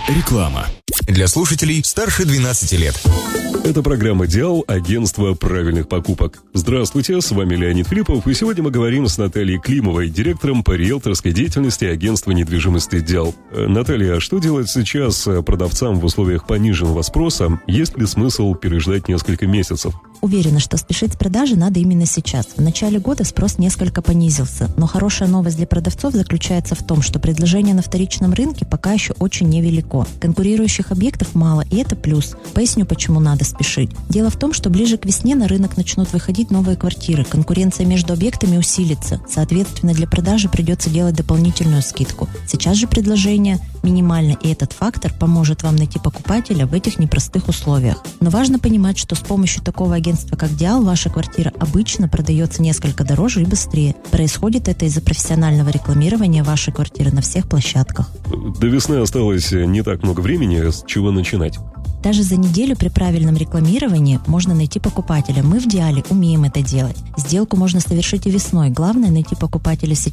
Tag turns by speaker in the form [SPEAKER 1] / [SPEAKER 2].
[SPEAKER 1] Реклама. Для слушателей старше 12 лет.
[SPEAKER 2] Это программа «Диал», агентство правильных покупок. Здравствуйте, с вами Леонид Филиппов, и сегодня мы говорим с Натальей Климовой, директором по риэлторской деятельности агентства недвижимости «Диал». Наталья, а что делать сейчас продавцам в условиях пониженного спроса? Есть ли смысл переждать несколько месяцев?
[SPEAKER 3] Уверена, что спешить с продажей надо именно сейчас. В начале года спрос несколько понизился, но хорошая новость для продавцов заключается в том, что предложение на вторичном рынке пока еще очень невелико. Конкурирующих объектов мало, и это плюс. Поясню, почему надо спешить. Дело в том, что ближе к весне на рынок начнут выходить новые квартиры, конкуренция между объектами усилится, соответственно, для продажи придется делать дополнительную скидку. Сейчас же предложение минимально, и этот фактор поможет вам найти покупателя в этих непростых условиях. Но важно понимать, что с помощью такого агентства, как «Диал», ваша квартира обычно продается несколько дороже и быстрее. Происходит это из-за профессионального рекламирования вашей квартиры на всех площадках.
[SPEAKER 2] До весны осталось не так много времени, с чего начинать?
[SPEAKER 3] Даже за неделю при правильном рекламировании можно найти покупателя. Мы в «Диале» умеем это делать. Сделку можно совершить и весной. Главное найти покупателя сейчас.